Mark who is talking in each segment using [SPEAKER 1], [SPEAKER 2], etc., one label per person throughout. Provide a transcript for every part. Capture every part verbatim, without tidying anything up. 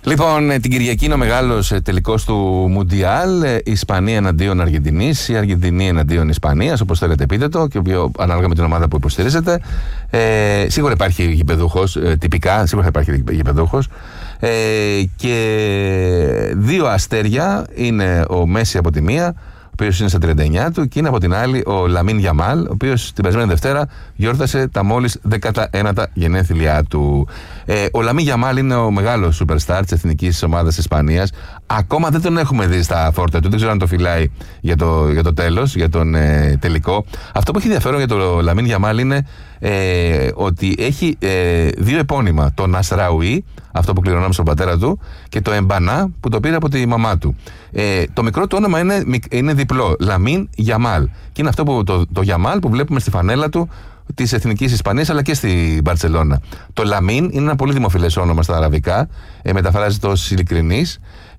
[SPEAKER 1] Λοιπόν, την Κυριακή είναι ο μεγάλος τελικός του Μουντιάλ. Ισπανία εναντίον Αργεντινής ή Αργεντινή εναντίον Ισπανίας, όπως θέλετε πείτε το, και οποίο, ανάλογα με την ομάδα που υποστηρίζετε. Ε, σίγουρα υπάρχει γηπεδούχος, ε, τυπικά, σίγουρα θα υπάρχει γηπεδούχος. Ε, και δύο αστέρια είναι ο Μέση από τη μία, ο οποίος είναι στα τριάντα εννιά του, και είναι από την άλλη ο Λαμίν Γιαμάλ, ο οποίος την περασμένη Δευτέρα γιόρτασε τα μόλις δέκατα ένατα γενέθλιά του. Ε, ο Λαμίν Γιαμάλ είναι ο μεγάλος superstar της εθνικής ομάδας Ισπανίας. Ακόμα δεν τον έχουμε δει στα φόρτα του, δεν ξέρω αν το φυλάει για το, για το τέλος, για τον ε, τελικό. Αυτό που έχει ενδιαφέρον για τον Λαμίν Γιαμάλ είναι ε, ότι έχει ε, δύο επώνυμα. Το Νασραουί, αυτό που κληρονόμησε στον πατέρα του, και το Εμπανά, που το πήρε από τη μαμά του. Ε, το μικρό του όνομα είναι, είναι διπλό, Λαμίν Γιαμάλ. Και είναι αυτό που, το, το Γιαμάλ που βλέπουμε στη φανέλα του της Εθνικής Ισπανίας, αλλά και στη Μπαρτσελώνα. Το Λαμίν είναι ένα πολύ δημοφιλές όνομα στα αραβικά, ε, μεταφράζεται ως ειλικρινής,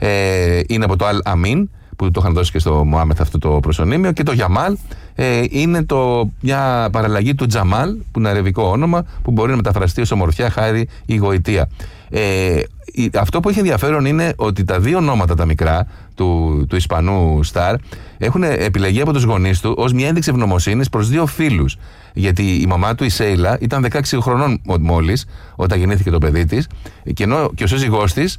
[SPEAKER 1] ε, είναι από το Αλ Αμίν, που το είχαν δώσει και στο Μωάμεθ αυτό το προσωνύμιο, και το Γιαμάλ ε, είναι το, μια παραλλαγή του Τζαμάλ, που είναι αραβικό όνομα, που μπορεί να μεταφραστεί ως ομορφιά, χάρη ή γοητεία. Ε, αυτό που έχει ενδιαφέρον είναι ότι τα δύο ονόματα τα μικρά του, του Ισπανού Σταρ έχουν επιλεγεί από τους γονείς του ως μια ένδειξη ευγνωμοσύνης προς δύο φίλους. Γιατί η μαμά του, η Σέιλα, ήταν δεκαέξι χρονών μόλις όταν γεννήθηκε το παιδί της, και ενώ και ο σύζυγός της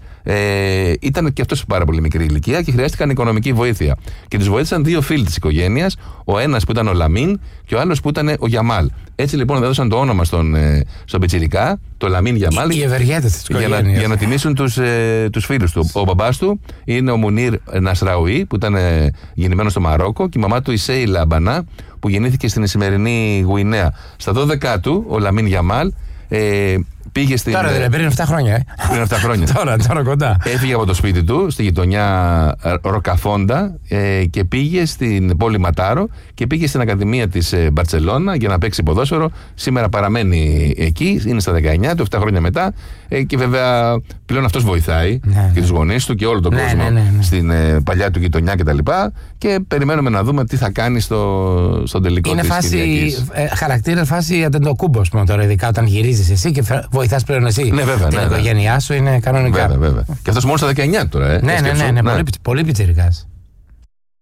[SPEAKER 1] ε, ήταν και αυτός σε πάρα πολύ μικρή ηλικία και χρειάστηκαν οικονομική βοήθεια. Και τους βοήθησαν δύο φίλοι της οικογένειας, ο ένας που ήταν ο Λαμίν και ο άλλος που ήταν ο Γιαμάλ. Έτσι λοιπόν έδωσαν το όνομα στον, ε, στον πιτσιρικά, το Λαμίν Γιαμάλ,
[SPEAKER 2] οι ευεργέτες της οικογένειας,
[SPEAKER 1] για, για να τιμήσουν τους, ε, τους φίλους του. Ο μπαμπάς του είναι ο Μουνίρ Νασραουί, που ήταν ε, γεννημένος στο Μαρόκο, και η μαμά του η Σέιλα Μπανά, που γεννήθηκε στην σημερινή Γουινέα. Στα δώδεκα του, ο Λαμίν Γιαμάλ ε, πήγε στην.
[SPEAKER 2] Τώρα δεν πριν επτά χρόνια, ε.
[SPEAKER 1] Πριν επτά χρόνια.
[SPEAKER 2] τώρα, τώρα κοντά.
[SPEAKER 1] Έφυγε από το σπίτι του, στη γειτονιά Ροκαφόντα, ε, και πήγε στην πόλη Ματάρο και πήγε στην Ακαδημία της ε, Μπαρτσελώνα για να παίξει ποδόσφαιρο. Σήμερα παραμένει εκεί, είναι στα δεκαεννιά του, επτά χρόνια μετά. Ε, και βέβαια πλέον αυτός βοηθάει
[SPEAKER 2] ναι,
[SPEAKER 1] και
[SPEAKER 2] ναι.
[SPEAKER 1] τους γονείς του και όλο τον
[SPEAKER 2] ναι,
[SPEAKER 1] κόσμο
[SPEAKER 2] ναι, ναι, ναι.
[SPEAKER 1] στην ε, παλιά του γειτονιά κτλ. Και, και περιμένουμε να δούμε τι θα κάνει στο, στον τελικό
[SPEAKER 2] είναι
[SPEAKER 1] της
[SPEAKER 2] φάση,
[SPEAKER 1] Κυριακής.
[SPEAKER 2] ε, χαρακτήρα φάση Αντεντοκούμπο, ας πούμε, τώρα, ειδικά όταν γυρίζεις εσύ και βοηθάς πλέον εσύ.
[SPEAKER 1] Ναι, βέβαια,
[SPEAKER 2] την
[SPEAKER 1] ναι,
[SPEAKER 2] οικογένειά σου είναι κανονικά.
[SPEAKER 1] Βέβαια, βέβαια. Και αυτός μόνο στα δεκαεννιά τώρα, ε.
[SPEAKER 2] Ναι, ναι, ναι, ναι, ναι, πολύ, πολύ πιτσιρικάς.